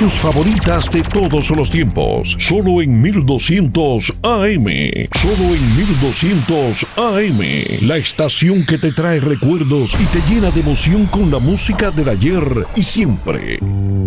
tus favoritas de todos los tiempos. Solo en 1200 AM. Solo en 1200 AM. La estación que te trae recuerdos y te llena de emoción con la música del ayer y siempre.